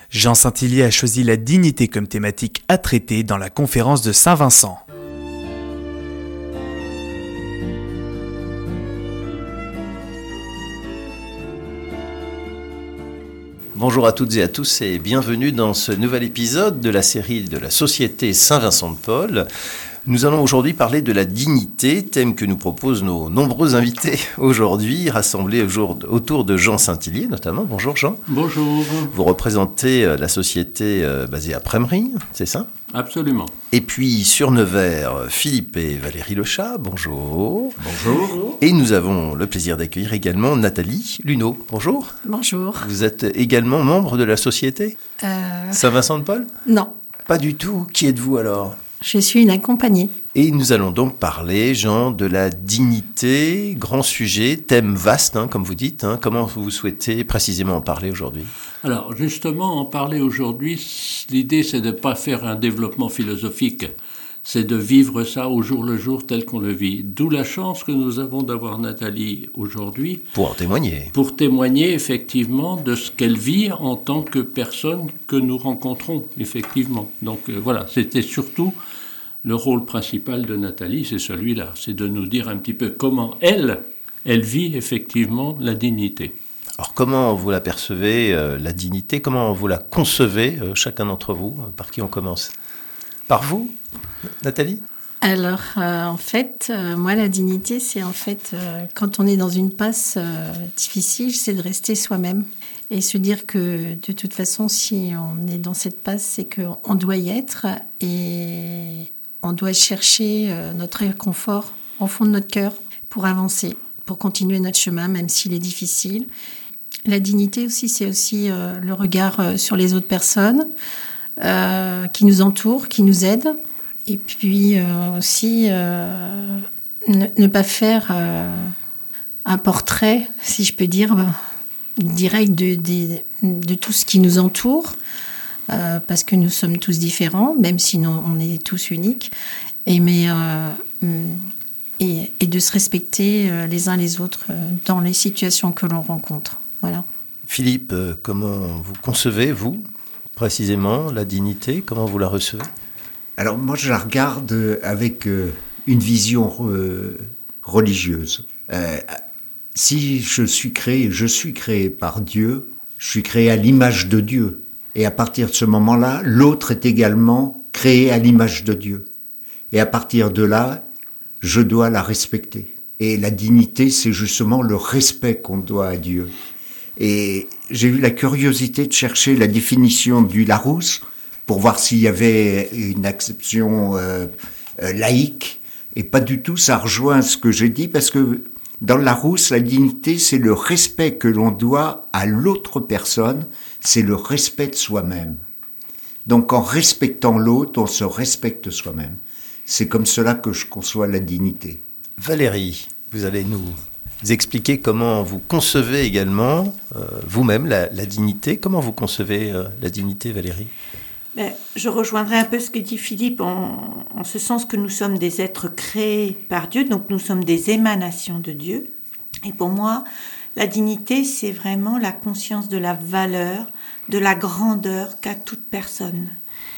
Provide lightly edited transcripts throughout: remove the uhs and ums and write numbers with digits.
Jean Saint-Hillier a choisi la dignité comme thématique à traiter dans la conférence de Saint-Vincent. Bonjour à toutes et à tous et bienvenue dans ce nouvel épisode de la série de la Société Saint-Vincent de Paul. Nous allons aujourd'hui parler de la dignité, thème que nous proposent nos nombreux invités aujourd'hui, rassemblés autour de Jean Saint-Hillier notamment. Bonjour Jean. Bonjour. Vous représentez la société basée à Prémery, c'est ça ? Absolument. Et puis sur Nevers, Philippe et Valérie Lechat, bonjour. Bonjour. Et nous avons le plaisir d'accueillir également Nathalie Luneau. Bonjour. Bonjour. Vous êtes également membre de la société Saint-Vincent de Paul ? Non. Pas du tout. Qui êtes-vous alors ? Je suis une accompagnée. Et nous allons donc parler, Jean, de la dignité, grand sujet, thème vaste, comme vous dites. Comment vous souhaitez précisément en parler aujourd'hui ? Alors, justement, en parler aujourd'hui, l'idée, c'est de ne pas faire un développement philosophique. C'est de vivre ça au jour le jour tel qu'on le vit. D'où la chance que nous avons d'avoir Nathalie aujourd'hui. Pour en témoigner. Pour témoigner, effectivement, de ce qu'elle vit en tant que personne que nous rencontrons, effectivement. Donc, voilà, c'était surtout le rôle principal de Nathalie, c'est celui-là. C'est de nous dire un petit peu comment elle vit, effectivement, la dignité. Alors, comment vous la percevez, la dignité ? Comment vous la concevez, chacun d'entre vous ? Par qui on commence ? Par vous, Nathalie ? Alors, moi, la dignité, c'est quand on est dans une passe difficile, c'est de rester soi-même. Et se dire que, de toute façon, si on est dans cette passe, c'est qu'on doit y être et on doit chercher notre réconfort au fond de notre cœur pour avancer, pour continuer notre chemin, même s'il est difficile. La dignité aussi, c'est aussi le regard sur les autres personnes qui nous entourent, qui nous aident. Et puis aussi ne pas faire un portrait, si je peux dire, direct de tout ce qui nous entoure, parce que nous sommes tous différents, même si on est tous uniques, et de se respecter les uns les autres dans les situations que l'on rencontre. Voilà. Philippe, comment vous concevez, vous, précisément, la dignité ? Comment vous la recevez ? Alors moi, je la regarde avec une vision religieuse. Si je suis créé par Dieu, je suis créé à l'image de Dieu. Et à partir de ce moment-là, l'autre est également créé à l'image de Dieu. Et à partir de là, je dois la respecter. Et la dignité, c'est justement le respect qu'on doit à Dieu. Et j'ai eu la curiosité de chercher la définition du Larousse pour voir s'il y avait une acception laïque. Et pas du tout, ça rejoint ce que j'ai dit, parce que dans le Larousse, la dignité, c'est le respect que l'on doit à l'autre personne, c'est le respect de soi-même. Donc en respectant l'autre, on se respecte soi-même. C'est comme cela que je conçois la dignité. Valérie, vous allez nous expliquer comment vous concevez également, vous-même, la dignité. Comment vous concevez la dignité, Valérie ? Je rejoindrai un peu ce que dit Philippe en ce sens que nous sommes des êtres créés par Dieu, donc nous sommes des émanations de Dieu. Et pour moi, la dignité, c'est vraiment la conscience de la valeur, de la grandeur qu'a toute personne.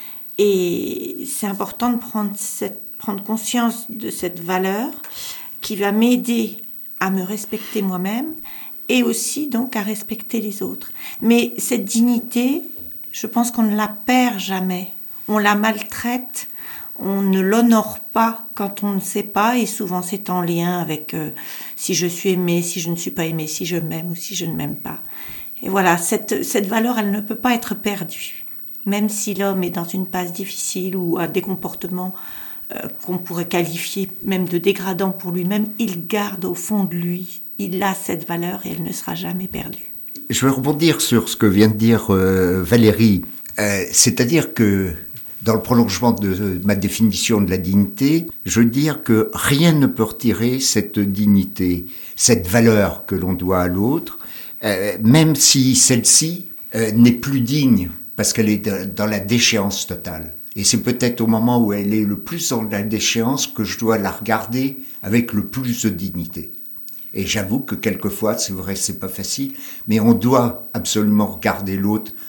Et c'est important de prendre conscience de cette valeur qui va m'aider à me respecter moi-même et aussi donc à respecter les autres. Mais cette dignité, je pense qu'on ne la perd jamais. On la maltraite, on ne l'honore pas quand on ne sait pas, et souvent c'est en lien avec si je suis aimée, si je ne suis pas aimée, si je m'aime ou si je ne m'aime pas. Et voilà, cette valeur, elle ne peut pas être perdue. Même si l'homme est dans une passe difficile ou a des comportements qu'on pourrait qualifier même de dégradants pour lui-même, il garde au fond de lui, il a cette valeur et elle ne sera jamais perdue. Je vais rebondir sur ce que vient de dire Valérie. C'est-à-dire que, dans le prolongement de ma définition de la dignité, je veux dire que rien ne peut retirer cette dignité, cette valeur que l'on doit à l'autre, même si celle-ci n'est plus digne, parce qu'elle est dans la déchéance totale. Et c'est peut-être au moment où elle est le plus dans la déchéance que je dois la regarder avec le plus de dignité. Et j'avoue que quelquefois, c'est vrai, c'est pas facile, mais on doit absolument regarder l'autre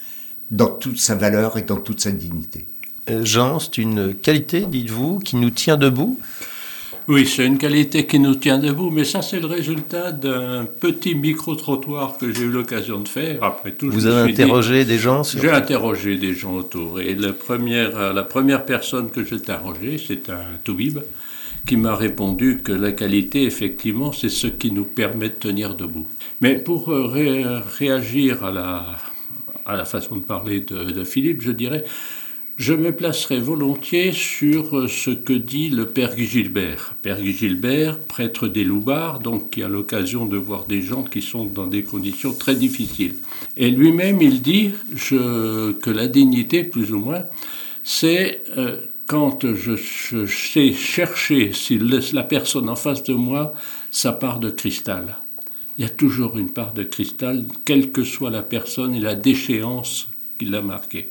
dans toute sa valeur et dans toute sa dignité. Jean, c'est une qualité, dites-vous, qui nous tient debout ? Oui, c'est une qualité qui nous tient debout, mais ça, c'est le résultat d'un petit micro-trottoir que j'ai eu l'occasion de faire. Après tout, vous avez interrogé des gens J'ai interrogé des gens autour. Et la première personne que j'ai interrogée, c'est un toubib qui m'a répondu que la qualité, effectivement, c'est ce qui nous permet de tenir debout. Mais pour réagir à la façon de parler de Philippe, je dirais... Je me placerai volontiers sur ce que dit le père Guy Gilbert. Père Guy Gilbert, prêtre des Loubards, donc qui a l'occasion de voir des gens qui sont dans des conditions très difficiles. Et lui-même, il dit que la dignité, plus ou moins, c'est quand je sais chercher si la personne en face de moi, sa part de cristal. Il y a toujours une part de cristal, quelle que soit la personne et la déchéance qui l'a marquée.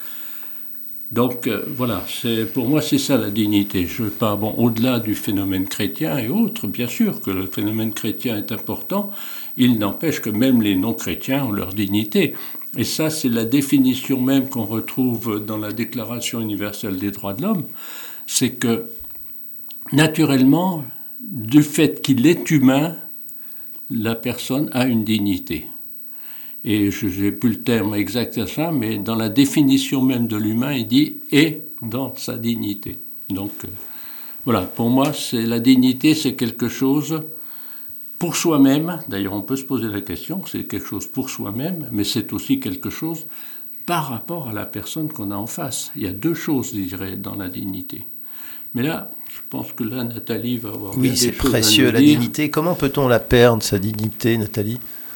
Donc voilà, pour moi c'est ça la dignité. Je veux pas, au-delà du phénomène chrétien et autres, bien sûr que le phénomène chrétien est important, il n'empêche que même les non-chrétiens ont leur dignité. Et ça, c'est la définition même qu'on retrouve dans la Déclaration universelle des droits de l'homme, c'est que naturellement, du fait qu'il est humain, la personne a une dignité. Et je n'ai plus le terme exact à ça, mais dans la définition même de l'humain, il dit « et dans sa dignité ». Donc voilà, pour moi, la dignité, c'est quelque chose pour soi-même. D'ailleurs, on peut se poser la question, c'est quelque chose pour soi-même, mais c'est aussi quelque chose par rapport à la personne qu'on a en face. Il y a deux choses, je dirais, dans la dignité. Mais là, je pense que là, Nathalie va avoir bien des choses à nous dire. Oui, c'est précieux, la dignité. Comment peut-on la perdre, sa dignité, Nathalie ?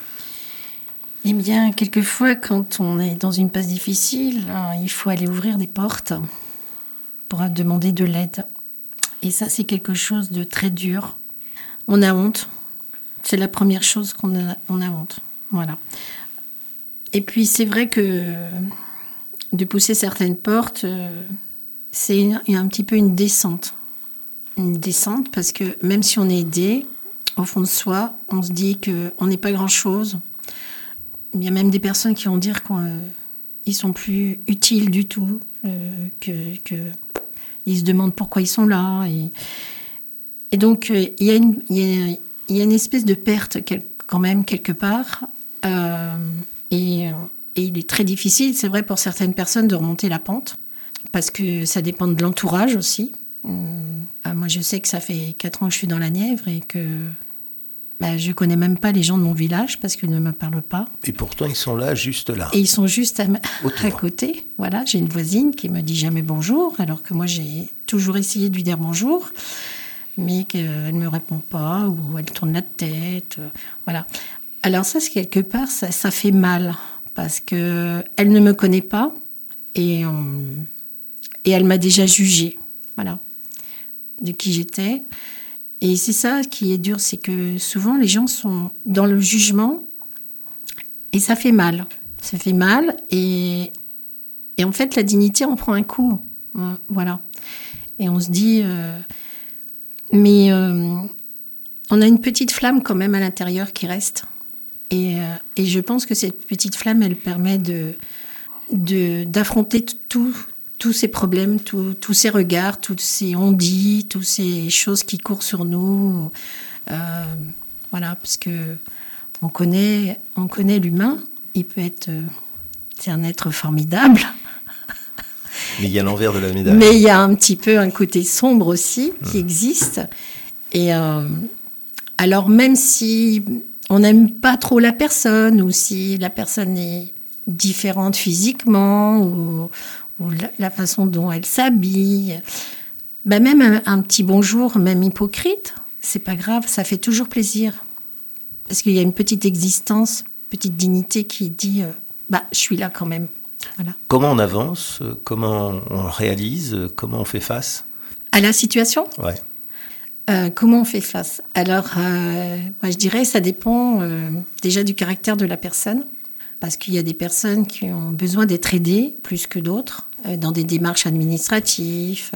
Eh bien, quelquefois, quand on est dans une passe difficile, il faut aller ouvrir des portes pour demander de l'aide. Et ça, c'est quelque chose de très dur. On a honte. C'est la première chose on a honte. Voilà. Et puis, c'est vrai que de pousser certaines portes, c'est un petit peu une descente. Une descente parce que même si on est aidé, au fond de soi, on se dit qu'on n'est pas grand-chose. Il y a même des personnes qui vont dire qu'ils sont plus utiles du tout, qu'ils se demandent pourquoi ils sont là. Et donc, il y a une espèce de perte quand même quelque part. Et il est très difficile, c'est vrai, pour certaines personnes de remonter la pente, parce que ça dépend de l'entourage aussi. Moi, je sais que ça fait 4 ans que je suis dans la Nièvre et que... je ne connais même pas les gens de mon village parce qu'ils ne me parlent pas. Et pourtant, ils sont là, juste là. Et ils sont juste à côté. Voilà, j'ai une voisine qui me dit jamais bonjour, alors que moi, j'ai toujours essayé de lui dire bonjour, mais qu'elle ne me répond pas ou elle tourne la tête. Voilà. Alors ça, c'est quelque part, ça fait mal parce qu'elle ne me connaît pas et elle m'a déjà jugée. Voilà, de qui j'étais. Et c'est ça qui est dur, c'est que souvent les gens sont dans le jugement et ça fait mal. Ça fait mal et en fait la dignité en prend un coup. Voilà. Et on se dit, mais on a une petite flamme quand même à l'intérieur qui reste. Et je pense que cette petite flamme, elle permet d'affronter tous ces problèmes, tous ces regards, tous ces on-dit, toutes ces choses qui courent sur nous. Voilà, parce que on connaît l'humain. Il peut être... c'est un être formidable. Mais il y a l'envers de la médaille. Mais il y a un petit peu un côté sombre aussi qui existe. Et alors, même si on n'aime pas trop la personne, ou si la personne est différente physiquement, ou la façon dont elle s'habille, même un petit bonjour, même hypocrite, c'est pas grave, ça fait toujours plaisir. Parce qu'il y a une petite existence, petite dignité qui dit je suis là quand même. Voilà. Comment on avance ? Comment on réalise ? Comment on fait face ? À la situation ? Ouais. Comment on fait face ? Alors, moi je dirais ça dépend déjà du caractère de la personne. Parce qu'il y a des personnes qui ont besoin d'être aidées plus que d'autres dans des démarches administratives,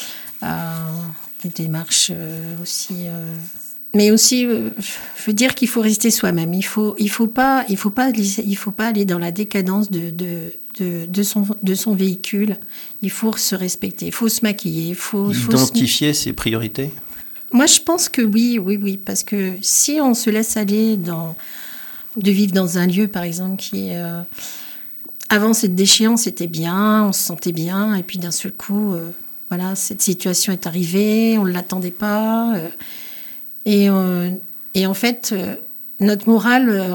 des démarches aussi. Mais aussi, je veux dire qu'il faut rester soi-même. Il faut pas aller dans la décadence de de son véhicule. Il faut se respecter, il faut se maquiller, il faut identifier ses priorités. Moi, je pense que oui, parce que si on se laisse aller de vivre dans un lieu, par exemple, qui avant cette déchéance était bien, on se sentait bien, et puis d'un seul coup, voilà, cette situation est arrivée, on ne l'attendait pas, et en fait, notre morale,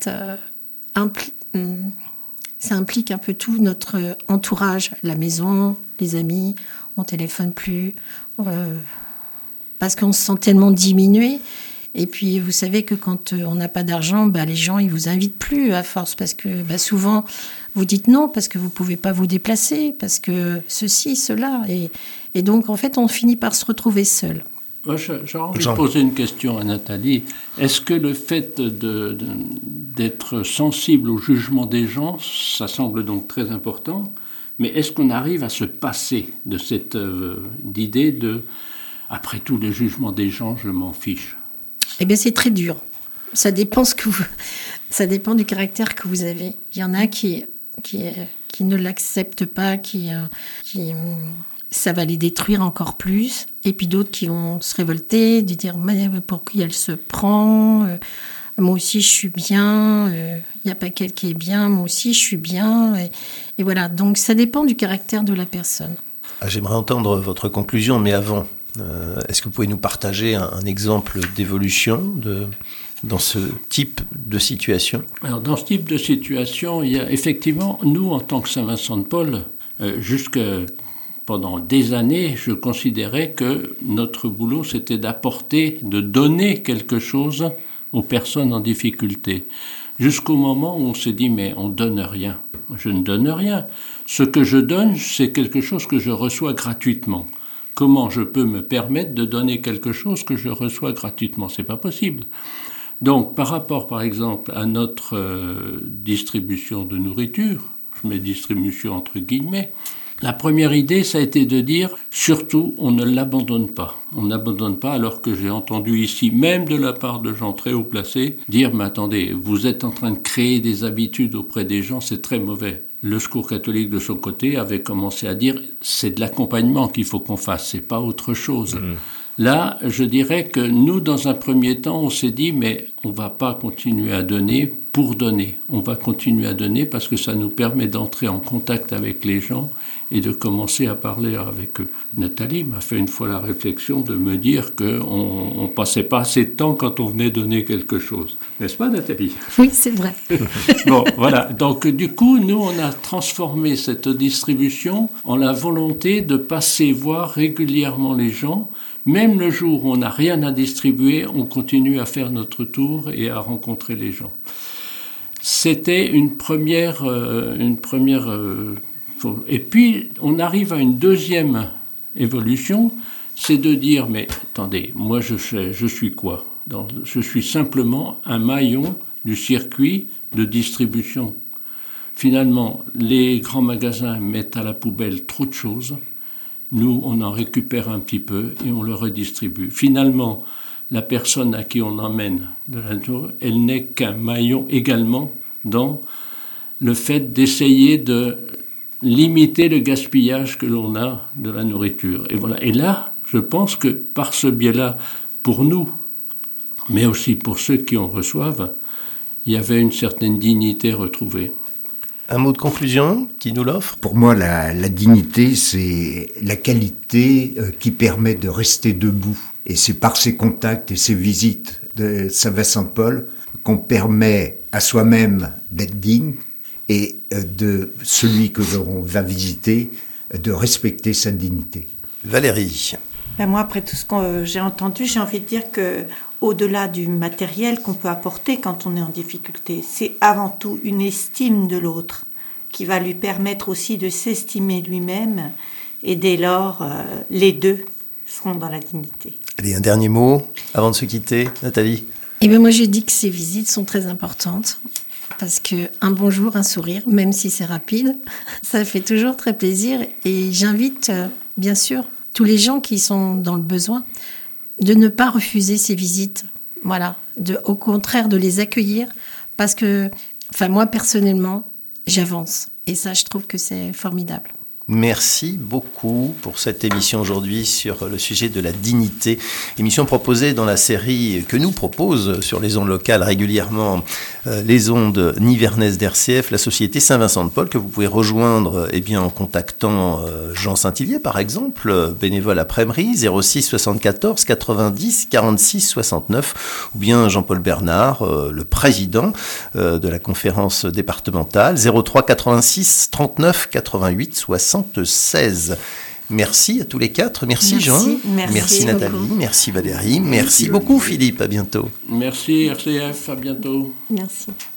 ça implique un peu tout notre entourage, la maison, les amis, on téléphone plus, parce qu'on se sent tellement diminué. Et puis, vous savez que quand on n'a pas d'argent, les gens, ils vous invitent plus à force, parce que souvent, vous dites non, parce que vous pouvez pas vous déplacer, parce que ceci, cela. Et donc, en fait, on finit par se retrouver seul. Moi, j'ai envie de poser une question à Nathalie. Est-ce que le fait d'être sensible au jugement des gens, ça semble donc très important, mais est-ce qu'on arrive à se passer de cette d'idée de « après tout, le jugement des gens, je m'en fiche » ? Eh bien, c'est très dur. Ça dépend ça dépend du caractère que vous avez. Il y en a qui ne l'acceptent pas, ça va les détruire encore plus. Et puis d'autres qui vont se révolter, de dire mais pour qui elle se prend, moi aussi je suis bien, il n'y a pas qu'elle qui est bien, moi aussi je suis bien. Et voilà, donc ça dépend du caractère de la personne. J'aimerais entendre votre conclusion, mais avant, est-ce que vous pouvez nous partager un exemple d'évolution dans ce type de situation ? Alors, dans ce type de situation, il y a effectivement, nous, en tant que Saint-Vincent-de-Paul, pendant des années, je considérais que notre boulot, c'était de donner quelque chose aux personnes en difficulté. Jusqu'au moment où on s'est dit, mais on ne donne rien. Je ne donne rien. Ce que je donne, c'est quelque chose que je reçois gratuitement. Comment je peux me permettre de donner quelque chose que je reçois gratuitement ? C'est pas possible. Donc, par rapport, par exemple, à notre distribution de nourriture, je mets distribution entre guillemets, la première idée, ça a été de dire, surtout, on ne l'abandonne pas. On n'abandonne pas, alors que j'ai entendu ici, même de la part de gens très haut placés, dire, mais attendez, vous êtes en train de créer des habitudes auprès des gens, c'est très mauvais. Le Secours catholique, de son côté, avait commencé à dire, c'est de l'accompagnement qu'il faut qu'on fasse, c'est pas autre chose. Là, je dirais que nous, dans un premier temps, on s'est dit, mais on va pas continuer à donner pour donner. On va continuer à donner parce que ça nous permet d'entrer en contact avec les gens et de commencer à parler avec eux. Nathalie m'a fait une fois la réflexion de me dire qu'on passait pas assez de temps quand on venait donner quelque chose. N'est-ce pas, Nathalie ? Oui, c'est vrai. Bon, voilà. Donc, du coup, nous, on a transformé cette distribution en la volonté de passer voir régulièrement les gens. Même le jour où on n'a rien à distribuer, on continue à faire notre tour et à rencontrer les gens. C'était une première. Et puis, on arrive à une deuxième évolution, c'est de dire, mais attendez, moi je suis quoi ? Je suis simplement un maillon du circuit de distribution. Finalement, les grands magasins mettent à la poubelle trop de choses. Nous, on en récupère un petit peu et on le redistribue. Finalement, la personne à qui on emmène de la nourriture, elle n'est qu'un maillon également dans le fait d'essayer de limiter le gaspillage que l'on a de la nourriture. Et voilà. Et là, je pense que par ce biais-là, pour nous, mais aussi pour ceux qui en reçoivent, il y avait une certaine dignité retrouvée. Un mot de conclusion qui nous l'offre ? Pour moi, la dignité, c'est la qualité qui permet de rester debout. Et c'est par ces contacts et ces visites de Saint-Vincent-de-Paul qu'on permet à soi-même d'être digne et de celui que l'on va visiter, de respecter sa dignité. Valérie ? Moi, après tout ce que j'ai entendu, j'ai envie de dire que au-delà du matériel qu'on peut apporter quand on est en difficulté, c'est avant tout une estime de l'autre qui va lui permettre aussi de s'estimer lui-même et dès lors, les deux seront dans la dignité. Allez, un dernier mot avant de se quitter, Nathalie ? Eh bien, moi, je dis que ces visites sont très importantes parce qu'un bonjour, un sourire, même si c'est rapide, ça fait toujours très plaisir. Et j'invite, bien sûr, tous les gens qui sont dans le besoin de ne pas refuser ces visites. Voilà, au contraire, de les accueillir parce que, moi, personnellement, j'avance. Et ça, je trouve que c'est formidable. Merci beaucoup pour cette émission aujourd'hui sur le sujet de la dignité. Émission proposée dans la série que nous propose sur les ondes locales régulièrement les ondes nivernaises d'RCF, la Société Saint-Vincent-de-Paul, que vous pouvez rejoindre en contactant Jean Saint-Hillier par exemple, bénévole à Prémery, 06 74 90 46 69, ou bien Jean-Paul Bernard, le président de la conférence départementale, 03 86 39 88 76. Merci à tous les quatre. Merci Jean. Merci Nathalie. Beaucoup. Merci Valérie. Merci beaucoup Philippe. À bientôt. Merci RCF, à bientôt. Merci.